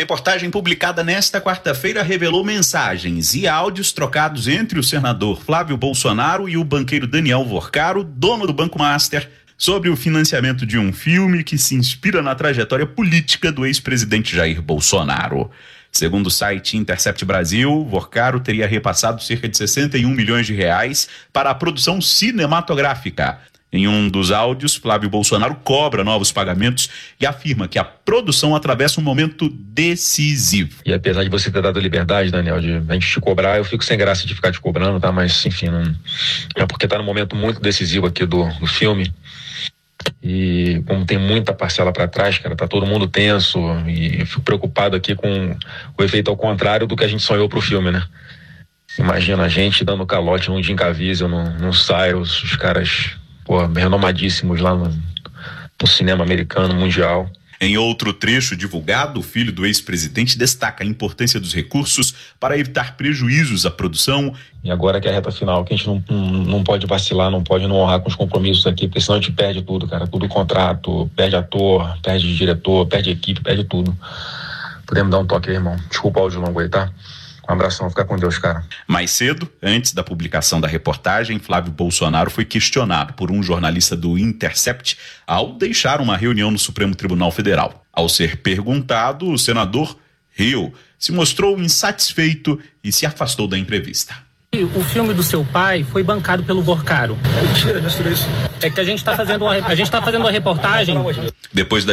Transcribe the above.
reportagem publicada nesta quarta-feira revelou mensagens e áudios trocados entre o senador Flávio Bolsonaro e o banqueiro Daniel Vorcaro, dono do Banco Master, sobre o financiamento de um filme que se inspira na trajetória política do ex-presidente Jair Bolsonaro. Segundo o site Intercept Brasil, Vorcaro teria repassado cerca de 61 milhões de reais para a produção cinematográfica. Em um dos áudios, Flávio Bolsonaro cobra novos pagamentos e afirma que a produção atravessa um momento decisivo. E apesar de você ter dado a liberdade, Daniel, de a gente te cobrar, eu fico sem graça de ficar te cobrando, tá? Mas, enfim, não... é porque tá num momento muito decisivo aqui do filme. E como tem muita parcela para trás, cara, tá todo mundo tenso e eu fico preocupado aqui com o efeito ao contrário do que a gente sonhou pro filme, né? Imagina a gente dando calote num Jim Caviezel, num Cyrus, os caras... renomadíssimos lá no cinema americano, mundial. Em outro trecho divulgado, o filho do ex-presidente destaca a importância dos recursos para evitar prejuízos à produção. E agora que é a reta final, que a gente não pode vacilar, não pode não honrar com os compromissos aqui, porque senão a gente perde tudo, cara. Tudo contrato, perde ator, perde diretor, perde equipe, perde tudo. Podemos dar um toque aí, irmão. Desculpa o áudio longo aí, tá? Um abração, fica com Deus, cara. Mais cedo, antes da publicação da reportagem, Flávio Bolsonaro foi questionado por um jornalista do Intercept ao deixar uma reunião no Supremo Tribunal Federal. Ao ser perguntado, o senador riu, se mostrou insatisfeito e se afastou da entrevista. O filme do seu pai foi bancado pelo Vorcaro. É que a gente está fazendo uma reportagem. Depois da